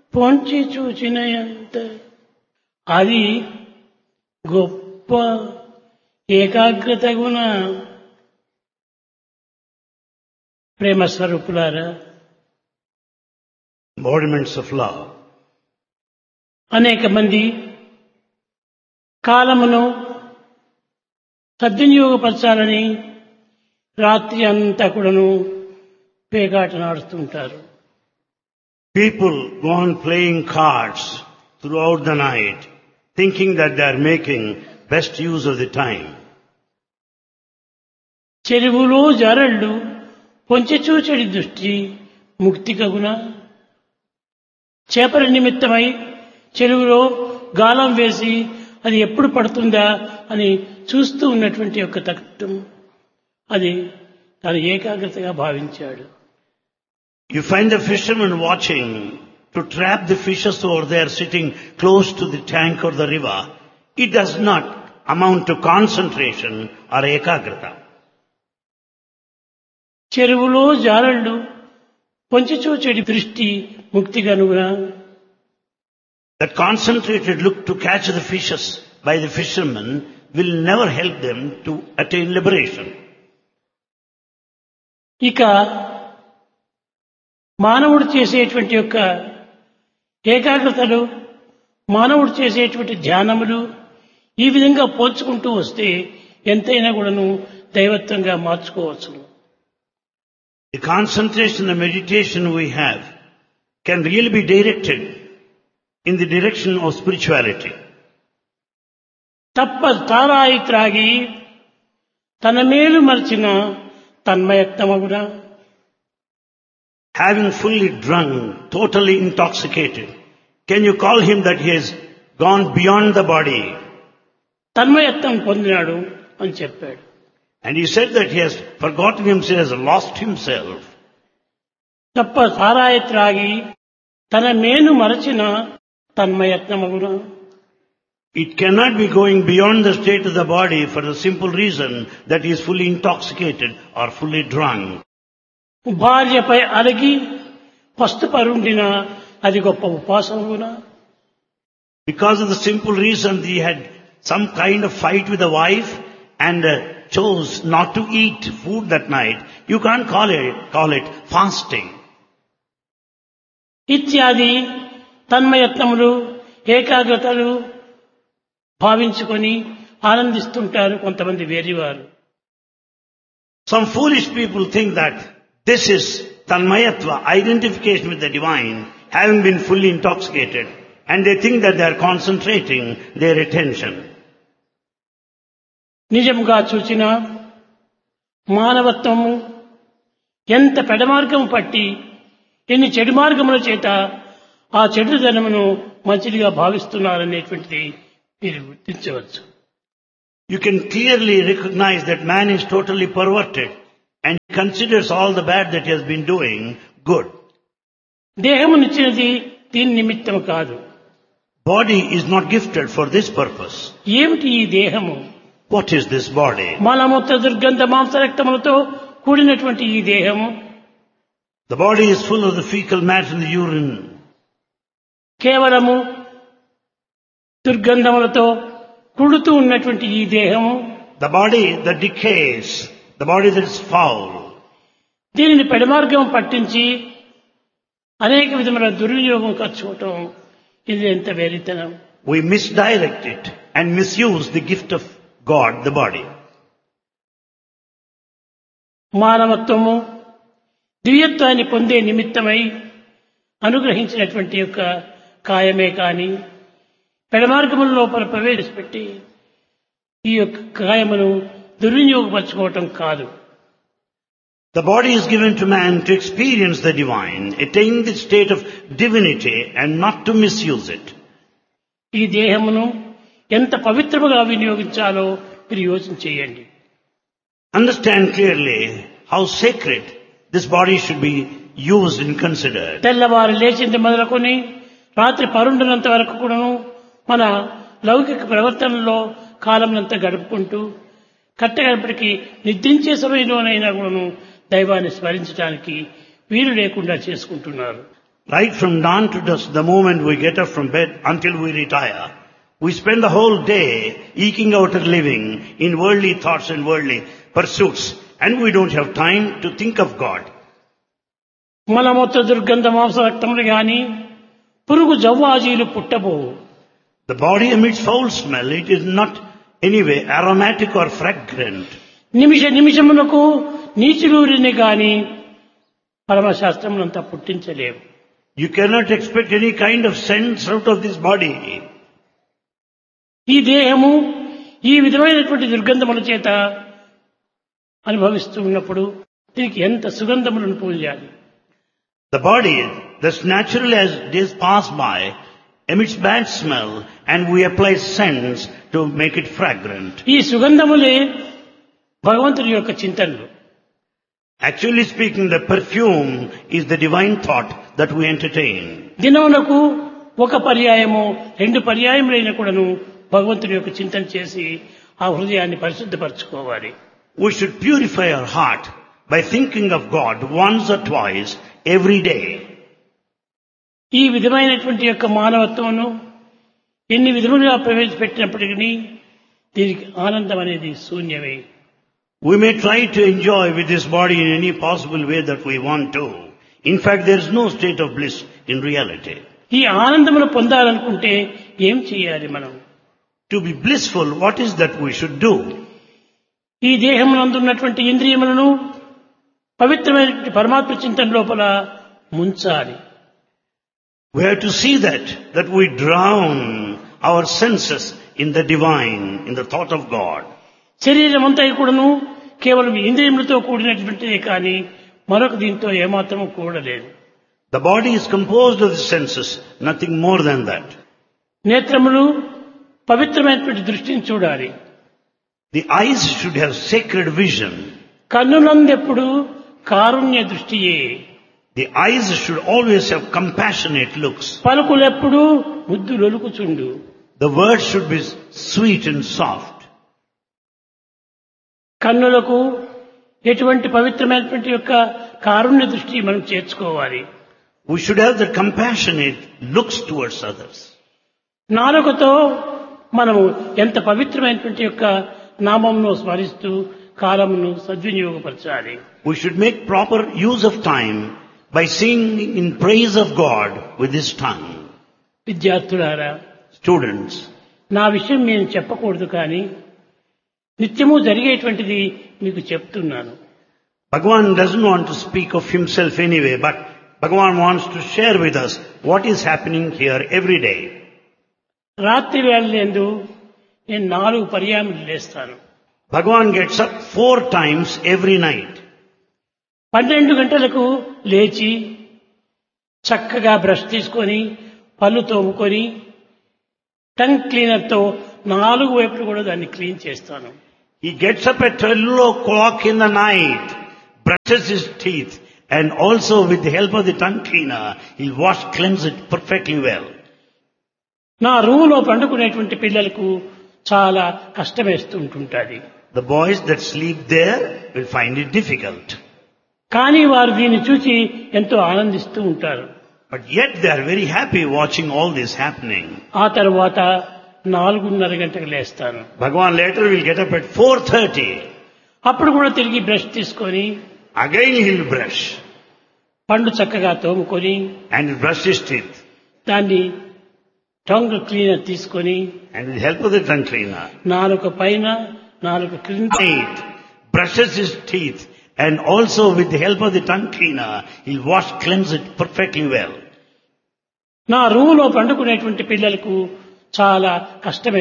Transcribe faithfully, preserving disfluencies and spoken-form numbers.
పొంచి చూచిన ఎంత అది గొప్ప ఏకాగ్రత గుణ ప్రేమ స్వరూపులారా, embodiments of love. అనేక మంది కాలమును సద్వినియోగపరచాలని రాత్రి అంతా కూడాను పేకాట నాడుతుంటారు. People go on playing cards throughout the night, thinking that they are making best use of the time. చెరువులో జారళ్ళు పొంచెచూచెడి దృష్టి ముక్తి కగున. చేపల నిమిత్తమై చెరువులో గాలం వేసి అది ఎప్పుడు పడుతుందా అని చూస్తూ ఉన్నటువంటి యొక్క తత్వం అది తన ఏకాగ్రతగా భావించాడు. You find the fisherman watching to trap the fishes over there sitting close to the tank or the river. It does not amount to concentration or ekagrata. చెరువులో జారళ్ళు పొంచెచూచెడి దృష్టి ముక్తి కనుగొన. That concentrated look to catch the fishes by the fishermen will never help them to attain liberation. ఇక మానవుడు చేసేటువంటి యొక్క ఏకాగ్రతలు, మానవుడు చేసేటువంటి ధ్యానములు ఈ విధంగా పోల్చుకుంటూ వస్తే ఎంతైనా కూడాను దైవత్వంగా మార్చుకోవచ్చు. The concentration and meditation we have can really be directed in the direction of spirituality. తప్ప తారాయి త్రాగి తన మేలు మర్చిన తన్మయత్వమగున. Having fully drunk, totally intoxicated, can you call him that he has gone beyond the body? తన్మయత్వం పొందినాడు అని చెప్పాడు. And he said that he has forgotten himself, has lost himself. తప్ప తారాయి త్రాగి తన మేలు మరచిన తన్మయత్వమగున. It cannot be going beyond the state of the body for the simple reason that he is fully intoxicated or fully drunk. భార్యపై అలగి పస్తు పరుండిన అది గొప్ప ఉపాసనగున. Because of the simple reason that he had some kind of fight with the wife and uh, chose not to eat food that night, you can't call it, call it fasting. ఇత్యాది తన్మయత్నములు, ఏకాగ్రతలు భావించుకొని ఆనందిస్తుంటారు కొంతమంది వేరేవారు. Some foolish people think that this is tanmayatva, identification with the divine, having been fully intoxicated, and they think that they are concentrating their attention. నిజముగా చూచిన మానవత్వము ఎంత పెడమార్గము పట్టి ఎన్ని చెడు మార్గముల చేత ఆ చెడుదనమును మంచిదిగా భావిస్తున్నారనేటువంటిది మీరు గుర్తించవచ్చు. You can clearly recognize that man is totally perverted and considers all the bad that he has been doing good. దేహమునిచ్చినది దీని నిమిత్తము కాదు. Body is not gifted for this purpose. ఏమిటి ఈ దేహము? What is this body? మలమూత్ర దుర్గంధ మాంసరక్తములతో కూడినటువంటి ఈ దేహము. The body is full of the fecal matter and the urine. కేవలము దుర్గంధములతో కుడుతూ ఉన్నటువంటి ఈ దేహము. The body that decays, the body that is foul. దీనిని పెడమార్గం పట్టించి అనేక విధముల దుర్వినియోగం ఖర్చుకోవటం ఇది ఎంత వేరితనం. We misdirect it and misuse the gift of God, the body. మానవత్వము దివ్యత్వాన్ని పొందే నిమిత్తమై అనుగ్రహించినటువంటి యొక్క కాయమే కాని పెడమార్గముల లోపల ప్రవేశపెట్టి ఈ యొక్క కాయమును దుర్వినియోగపరచుకోవటం కాదు. The body is given to man to experience the divine, attain the state of divinity and not to misuse it. ఈ దేహమును ఎంత పవిత్రముగా వినియోగించాలో మీరు యోచన చేయండి. Understand clearly how sacred this body should be used and considered. తెల్లవారు లేచింది మొదలుకొని రాత్రి పరుండునంత వరకు కూడాను మన లౌకిక ప్రవర్తనలో కాలమునంతా గడుపుకుంటూ కట్టగడపటికి నిద్రించే సమయంలోనైనా కూడాను దైవాన్ని స్మరించడానికి వీలు లేకుండా చేసుకుంటున్నారు. Right from dawn to dusk, the moment we get up from bed until we retire, we spend the whole day eking out a living in worldly thoughts and worldly pursuits, and we don't have time to think of God. మలమూత్ర దుర్గంధ మాంసరక్తములు గాని పురుగు జవ్వాజీలు పుట్టబోవు. The body emits foul smell. It is not anyway aromatic or fragrant. నిమిష నిమిషములకు నీచులూరిని గాని పరమశాస్త్రమునంతా పుట్టించలేవు. You cannot expect any kind of sense out of this body. ఈ దేహము ఈ విధమైనటువంటి దుర్గంధముల చేత అనుభవిస్తూ ఉన్నప్పుడు దీనికి ఎంత సుగంధములను పూయాలి. The body, thus naturally as days pass by, emits bad smell, and we apply scents to make it fragrant. ఈ సుగంధములే భగవంతుని యొక్క చింతనలు. Actually speaking, the perfume is the divine thought that we entertain. దినమునకు ఒక పర్యాయము రెండు పర్యాయములైన కూడాను భగవంతుని యొక్క చింతన చేసి ఆ హృదయాన్ని పరిశుద్ధపరచుకోవాలి. We should purify our heart by thinking of God once or twice every day. ఈ విధమైనటువంటి యొక్క మానవత్వమును ఎన్ని విధములుగా ప్రవేశపెట్టినప్పటికీ దీనికి ఆనందం అనేది శూన్యమే. We may try to enjoy with this body in any possible way that we want to. In fact, there is no state of bliss in reality. ఈ ఆనందమును పొందాలనుకుంటే ఏం చేయాలి మనం? To be blissful, what is that we should do? ఈ దేహమునందున్నటువంటి ఇంద్రియములను పవిత్రమైనటువంటి పరమాత్మ చింతన లోపల ముంచాలి. We have to see that, that we drown our senses in the divine, in the thought of God. శరీరం అంతా కూడాను కేవలం ఇంద్రియములతో కూడినటువంటిదే కానీ మరొక దీంతో ఏమాత్రము కూడలేదు. The body is composed of the senses, nothing more than that. నేత్రములు పవిత్రమైనటువంటి దృష్టిని చూడాలి. The eyes should have sacred vision. కన్నులందెప్పుడు Karunya దృష్టియే. The eyes should always have compassionate looks. పలుకులెప్పుడు ముద్దు లొలుకుచుండు. The words should be sweet and soft. కన్నులకు ఎటువంటి పవిత్రమైనటువంటి యొక్క కారుణ్య దృష్టి మనం చేర్చుకోవాలి. We should have the compassionate looks towards others. నాలుకతో మనము ఎంత పవిత్రమైనటువంటి యొక్క నామమును స్మరిస్తూ కాలమును సద్వినియోగపరచాలి. We should make proper use of time by singing in praise of God with this tongue. విద్యార్థులారా, Students, నా విషయం నేను చెప్పకూడదు కానీ నిత్యము జరిగేటువంటిది మీకు చెప్తున్నాను. Bhagavan doesn't want to speak of himself anyway, but Bhagavan wants to share with us what is happening here every day. రాత్రి వేళలందు నేను నాలుగు పర్యాయములు లేస్తాను. Bhagavan gets up four times every night. పన్నెండు గంటలకు లేచి చక్కగా బ్రష్ తీసుకొని పళ్ళు తోముకొని టంగ్ క్లీనర్తో నాలుగు వైపులు కూడా దాన్ని క్లీన్ చేస్తాను. He gets up at twelve o'clock in the night, brushes his teeth, and also with the help of the tongue cleaner, he'll wash, cleanse it perfectly well. నా రూములో పండుకునేటువంటి పిల్లలకు చాలా కష్టమేస్తూ ఉంటుంటుంది. The boys that sleep there will find it difficult. కానీ వారు దీన్ని చూసి ఎంతో ఆనందిస్తూ ఉంటారు. But yet they are very happy watching all this happening. ఆ తర్వాత నాలుగున్నర గంటకు లేస్తాను. Bhagavan later will get up at four thirty. అప్పుడు కూడా తిరిగి బ్రష్ తీసుకొని Again he'll brush. పండు చక్కగా తోముకొని And he'll brush his teeth. దాన్ని టంగ్ క్లీనర్ తీసుకొని And with the help of the tongue cleaner, నాలుక పైన నాలుక క్రింద eight, brushes his teeth. And also with the help of the tongue cleaner, he'll wash, cleanse it perfectly well. నా రూములో పండుకునేటువంటి పిల్లలకు చాలా కష్టమే.